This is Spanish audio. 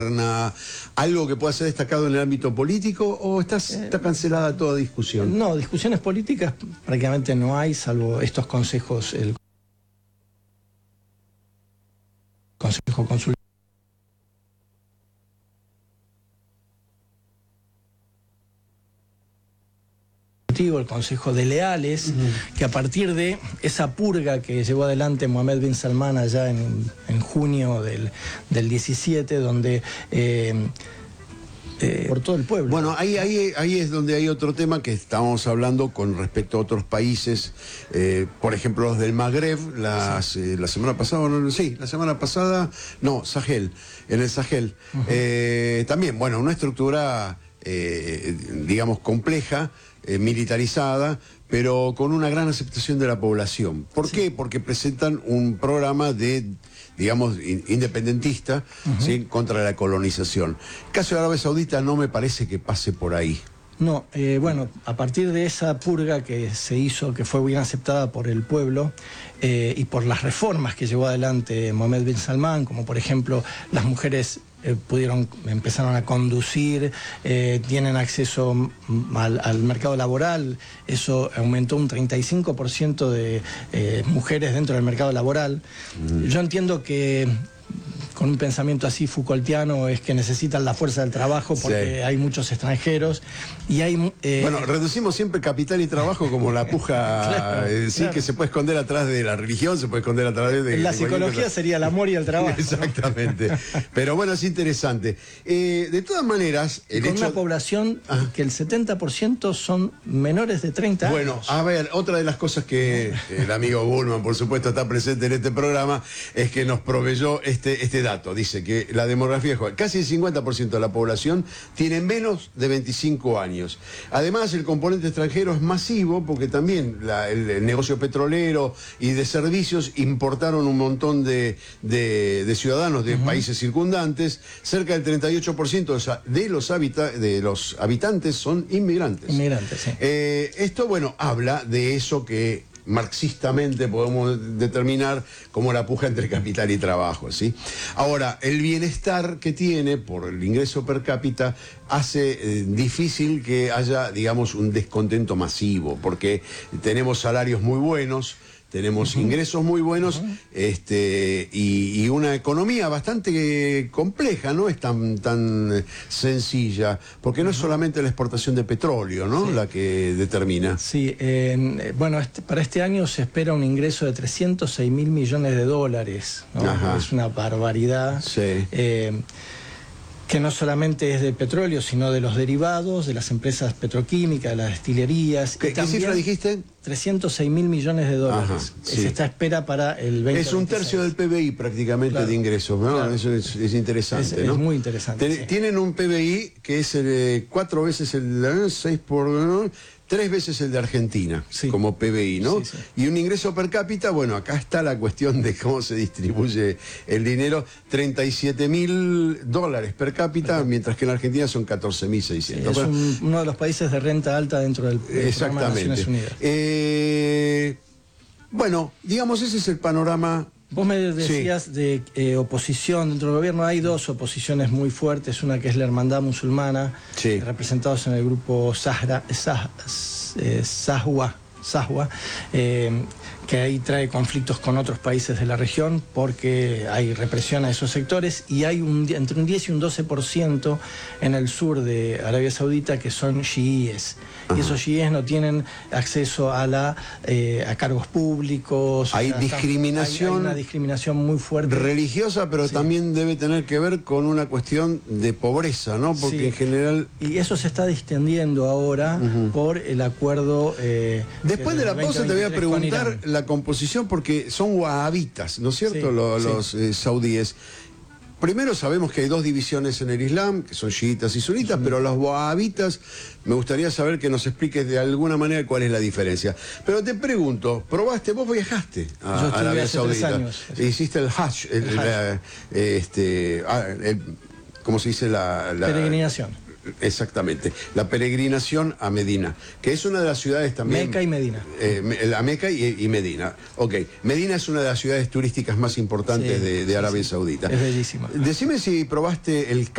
¿Algo que pueda ser destacado en el ámbito político o está cancelada toda discusión? No, discusiones políticas prácticamente no hay, salvo estos consejos, el Consejo Consultivo, el Consejo de Leales, que a partir de esa purga que llevó adelante Mohammed bin Salman allá en junio del 17, donde por todo el pueblo. Bueno, ahí es donde hay otro tema que estábamos hablando con respecto a otros países, por ejemplo los del Magreb, la semana pasada, Sahel, en el Sahel. También, bueno, una estructura, digamos, compleja, militarizada, pero con una gran aceptación de la población. ¿Por qué? Porque presentan un programa de, digamos, independentista, ¿sí?, contra la colonización. El caso de Arabia Saudita no me parece que pase por ahí. No, bueno, a partir de esa purga que se hizo, que fue bien aceptada por el pueblo, y por las que llevó adelante Mohammed bin Salman, como por ejemplo las mujeres empezaron a conducir, tienen acceso al mercado laboral, eso aumentó un 35% de mujeres dentro del mercado laboral. Yo entiendo que con un pensamiento así Foucaultiano es que necesitan la fuerza del trabajo porque hay muchos extranjeros y hay... bueno, reducimos siempre capital y trabajo como la puja, que se puede esconder atrás de la religión, se puede esconder a través de... La psicología sería el amor y el trabajo. Exactamente. Pero bueno, es interesante. De todas maneras... Con una población que el 70% son menores de 30 años. Bueno, a ver, otra de las cosas que el amigo Bullman, por supuesto, está presente en este programa, es que nos proveyó este dato. Dice que la demografía joven, casi el 50% de la población tiene menos de 25 años. Además, el componente extranjero es masivo porque también el negocio petrolero y de servicios importaron un montón de ciudadanos de países circundantes. Cerca del 38% de los habitantes son inmigrantes. Sí. Esto, bueno, habla de eso que marxistamente podemos determinar como la puja entre capital y trabajo, ¿sí? Ahora, el bienestar que tiene por el ingreso per cápita hace difícil que haya, digamos, un descontento masivo, porque tenemos salarios muy buenos, tenemos ingresos muy buenos, y una economía bastante compleja, no es tan sencilla, porque no es solamente la exportación de petróleo, ¿no?, la que determina. Sí, bueno, para este año se espera un ingreso de 306.000 millones de dólares, ¿no? Es una barbaridad. Sí. Que no solamente es de petróleo, sino de los derivados, de las empresas petroquímicas, de las destilerías. ¿Qué cifra dijiste? 306.000 millones de dólares. Se está espera para el 2026. Es un tercio del PBI prácticamente de ingresos, ¿no? Claro. Eso es interesante, ¿no? Es muy interesante. Tienen un PBI que es 4 veces el 3 veces el de Argentina, como PBI, ¿no? Sí. Y un ingreso per cápita, bueno, acá está la cuestión de cómo se distribuye el dinero, $37.000 per cápita, mientras que en Argentina son 14.600. Sí, es uno de los países de renta alta dentro del programa de Naciones Unidas. Bueno, digamos, ese es el panorama. Vos me decías de oposición dentro del gobierno. Hay dos oposiciones muy fuertes, una que es la Hermandad Musulmana, representados en el grupo Sahwa, que ahí trae conflictos con otros países de la región porque hay represión a esos sectores, y hay entre un 10 y un 12% en el sur de Arabia Saudita que son chiíes. Y esos chiíes no tienen acceso a cargos públicos. Hay discriminación. Hay una discriminación muy fuerte. Religiosa, pero también debe tener que ver con una cuestión de pobreza, ¿no? Porque en general... Y eso se está distendiendo ahora por el acuerdo... Después de la pausa te voy a preguntar la composición, porque son wahabitas, ¿no es cierto? Los saudíes. Primero sabemos que hay dos divisiones en el Islam, que son chiitas y sunitas, pero los wahabitas, me gustaría saber que nos expliques de alguna manera cuál es la diferencia. Pero te pregunto, vos viajaste a Arabia Saudita, 3 años. Hiciste el Hajj, ¿cómo se dice? La peregrinación. Exactamente, la peregrinación a Medina, que es una de las ciudades también... Meca y Medina. La Meca y Medina. Ok, Medina es una de las ciudades turísticas más importantes de Arabia Saudita. Es bellísima. Decime si probaste el